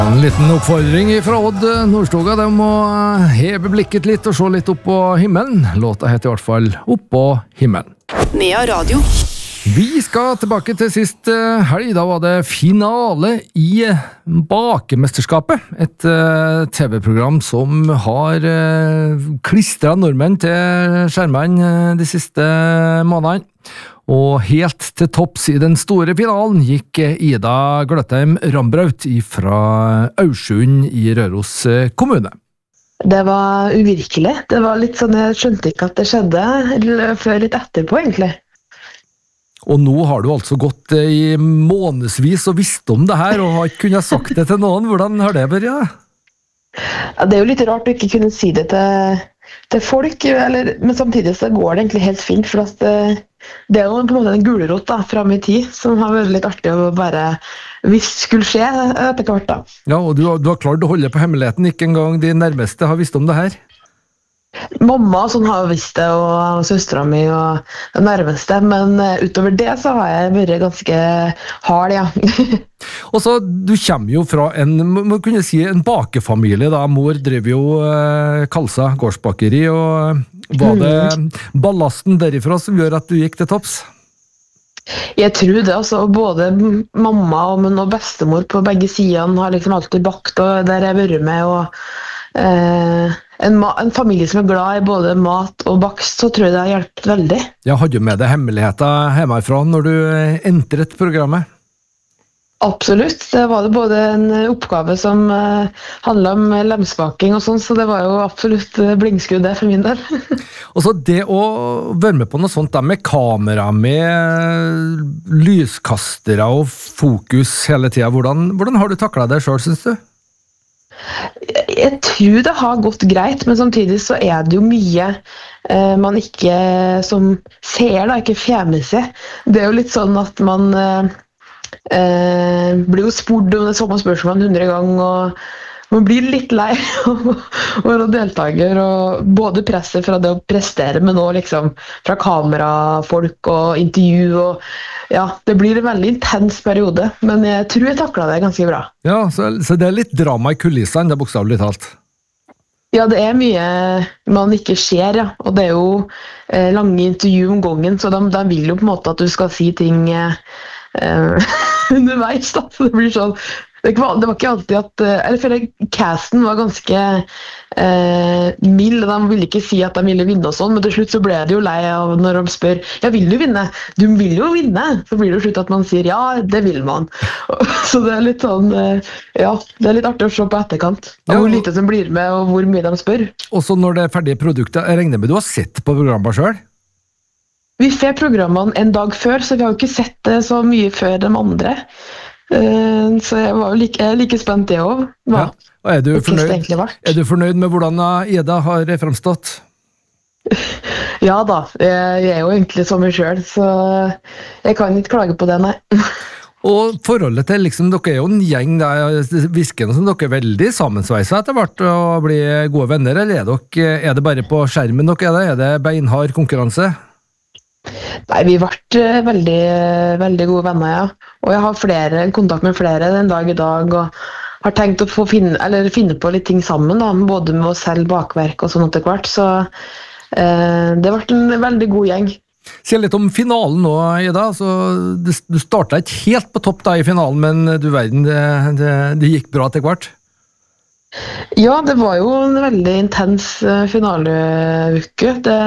En liten oppfordring fra Odd Nordstoga, de må heve blikket litt og se litt opp på himmelen. Låta heter i hvert fall Opp på himmelen. Nea Radio. Vi skal tilbake til sist helg. Da var det finale i Bakemesterskapet. Et TV-program som har klistret nordmenn til skjermene de siste månedene. Og helt til topps i den store finalen gikk Ida Gløtheim Rambraut fra Aursund i Røros kommune. Det var uvirkelig. Det var litt sånn, jeg skjønte ikke at det skjedde før litt etterpå, egentlig. Og nå har du altså gått i månedsvis og visst om det her, og har ikke kunnet sagt det til noen. Hvordan har det vært? Ja? Ja, det er jo litt rart å ikke kunne si det til folk, men samtidig så går det egentlig helt fint, for at det er jo på en måte en gulrot da, frem i tid, som har vært litt artig å bare visst skulle skje etter hvert da. Ja, og du har klart å holde på hemmeligheten, ikke engang de nærmeste har visst om det her? Mamma sånn har jo visst det, og søstera mi og det nærmeste, men utover det så har jeg vært ganske hard, ja. Og så, du kommer jo fra må kunne si, en bakefamilie da. Mor driver jo Kalsa gårdsbakeri, og var det ballasten derifra som gjør at du gikk til topps? Jeg tror det, altså. Både mamma og bestemor på begge sidene har liksom alltid bakt, og der jeg har vært med, og en familie som er glad i både mat og bakst, så tror jeg det har hjulpet veldig. Ja, hadde du med deg hemmeligheter hjemmefra når du entret programmet? Absolutt. Det var det både en oppgave som handlet om lemsbaking og sånn, så det var jo absolutt blingskudd det for min del. Og så det å være med på noe sånt da, med kamera, med lyskastere og fokus hele tiden, hvordan har du taklet det selv, synes du? Jeg tror det har gått greit, men samtidig så er det jo mye man ikke som ser da, ikke fjærmessig. Det er jo litt sånn at man blir jo spurt om det samme spørsmål 100 ganger, og man blir litt lei å være deltaker, og både presset fra det å prestere, men også liksom fra kamerafolk og intervju, og ja, det blir en veldig intens periode, men jeg tror jeg taklet det ganske bra. Ja, så det er litt drama i kulissene, det er bokstavlig talt. Ja, det er mye man ikke ser, ja, og det er jo lange intervju om gangen, så de vil jo på en måte at du skal si ting underveis, da, så det blir sånn. Det var ikke alltid at, eller for casten var ganske mild, de ville ikke si at de ville vinne og sånn, men til slutt så ble det jo lei av når de spør, ja, vil du vinne? Du vil jo vinne! Så blir det jo slutt at man sier, ja, det vil man. Så det er litt sånn, ja, det er litt artig å se på etterkant, av hvor lite som blir med, og hvor mye de spør. Og så når det er ferdige produkter, jeg regner med du har sett på programmet selv? Vi får programmene en dag før, så vi har jo ikke sett det så mye før de andre. Så jeg var jo like spent det også. Ja. Og er du fornøyd med hvordan Ida har fremstått? Ja da, jeg er jo egentlig som meg selv, så jeg kan ikke klage på det, nei. Og forholdet til, liksom, dere er jo en gjeng, viskene som dere er veldig sammensveiset etter hvert å bli gode venner, eller er det bare på skjermen dere er det beinhard konkurranse? Nei, vi ble veldig, veldig gode venner, ja. Og jeg har kontakt med flere den dag i dag, og har tenkt å finne på litt ting sammen, da, både med å selge bakverk og sånn etter hvert, så det ble en veldig god gjeng. Si litt om finalen nå, Ida. Så du startet ikke helt på topp da i finalen, men du verden, det gikk bra til hvert? Ja, det var jo en veldig intens finaleuke. Det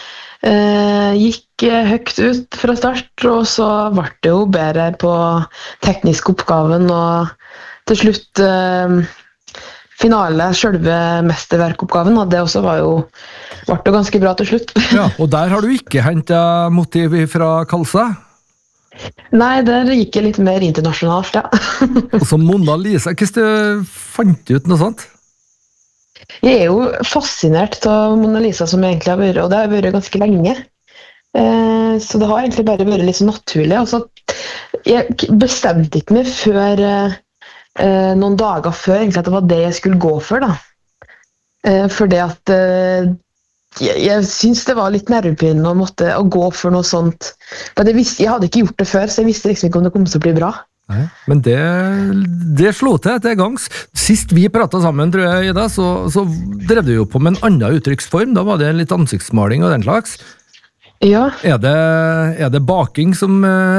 gikk høyt ut fra start, og så ble det jo bedre på teknisk oppgaven, og til slutt finale, selve mesterverkoppgaven, og det også ble jo ganske bra til slutt. Ja, og der har du ikke hentet motiv fra Kalsa? Nei, der gikk jeg litt mer internasjonalt, ja. Og så Mona Lisa, hvordan fant du ut noe sånt? Jeg er jo fascinert av Mona Lisa som jeg egentlig har vært, og det har vært ganske lenge. Så det har egentlig bare vært litt så naturlig. Altså, jeg bestemte ikke meg før noen dager før egentlig at det var det jeg skulle gå for, da. Fordi at jeg synes det var litt nervepirrende å gå for noe sånt. Jeg hadde ikke gjort det før, så jeg visste liksom ikke om det kom til å bli bra. Nei, men det slo til gangs. Sist vi pratet sammen, tror jeg, Ida, så drev du jo på med en annen uttrykksform. Da var det litt ansiktsmaling og den slags. Ja. Er det baking som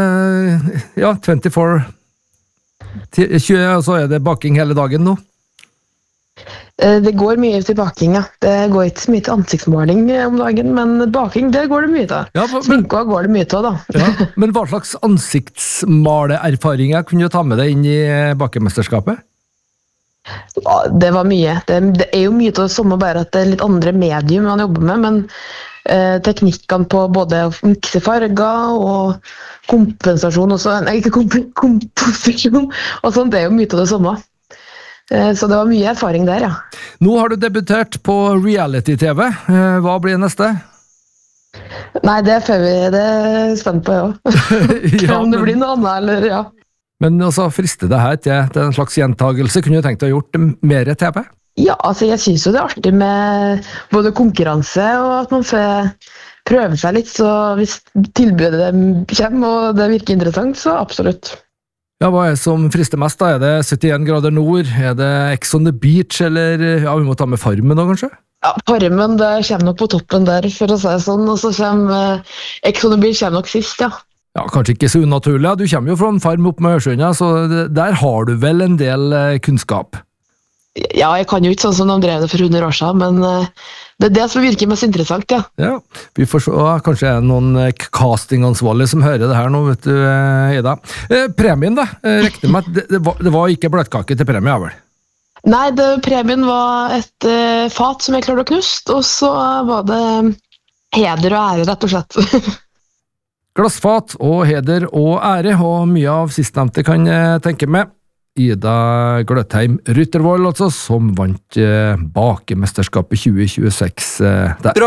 24 så er det baking hele dagen nå? Det går mye til baking, ja. Det går ikke så mye til ansiktsmaling om dagen, men baking, det går det mye til. Ja, Sminka går det mye til, da. Ja, men hva slags ansiktsmaleerfaringer kunne du ta med deg inn i bakemesterskapet? Ja, det var mye. Det er jo mye til det samme, bare at det er litt andre medium man jobber med, men teknikkene på både å mikse farger og kompensasjon også, nei, ikke komposisjon, og sånt, det er jo mye til det samme. Så det var mye erfaring der, ja. Nå har du debutert på reality-TV. Hva blir neste? Nei, det er spent på, ja. Om det blir noe annet, eller ja. Men også frister det her til en slags gjentagelse? Kunne du tenkt deg å gjort mer TV? Ja, altså jeg synes jo det er artig med både konkurranse og at man får prøve seg litt, så hvis tilbudet kommer og det virker interessant, så absolutt. Ja, hva er det som frister mest da? Er det 71 grader nord? Er det Ex on the Beach? Eller ja, vi må ta med Farmen da, kanskje? Ja, Farmen det kommer nok på toppen der, for å si det sånn, og så kommer Ex on the Beach kommer nok sist, ja. Ja, kanskje ikke så unaturlig. Du kommer jo fra en farm opp med Ørsjøen, så der har du vel en del kunnskap? Ja, jeg kan jo ikke sånn som de drev det for 100 år siden, men det er det som virker mest interessant, ja. Ja, vi får se. Kanskje er det noen castingansvarlige som hører det her nå, vet du, Ida. Premien da, rekte med at det var ikke bløtkake til premie, vel? Nei, premien var et fat som jeg klarte å knuste, og så var det heder og ære, rett og slett. Glassfat og heder og ære, og mye av sistnevnte kan jeg tenke med. Ida Gløtheim Ryttervold, altså, som vant bakemesterskapet 2026 der.